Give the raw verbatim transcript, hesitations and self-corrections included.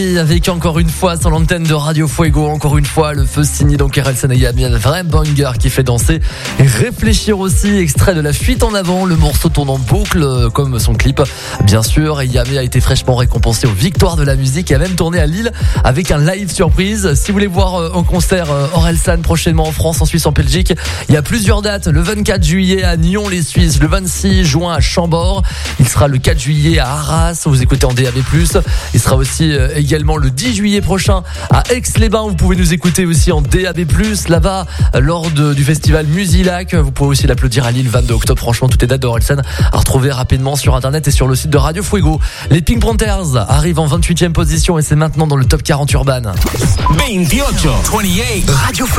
Avec encore une fois sur l'antenne de Radio Fuego, encore une fois le feu signé donc Orelsan et Yami, un vrai banger qui fait danser et réfléchir aussi. Extrait de La Fuite en avant, le morceau tourne en boucle comme son clip bien sûr. Et Yami a été fraîchement récompensé aux Victoires de la musique et a même tourné à Lille avec un live surprise. Si vous voulez voir en concert Orelsan prochainement en France, en Suisse, en Belgique, il y a plusieurs dates. Le vingt-quatre juillet à Nyon-les-Suisses, le vingt-six juin à Chambord, il sera le quatre juillet à Arras, vous écoutez en D A B plus. Il sera aussi également le dix juillet prochain à Aix-les-Bains. Vous pouvez nous écouter aussi en D A B plus, là-bas lors de, du festival Musilac. Vous pouvez aussi l'applaudir à Lille vingt-deux octobre. Franchement, toutes les dates d'Orelsan à retrouver rapidement sur internet et sur le site de Radio Fuego. Les Pink Panthers arrivent en vingt-huitième position et c'est maintenant dans le top quarante urbain. vingt-huit, vingt-huit. Radio Fuego.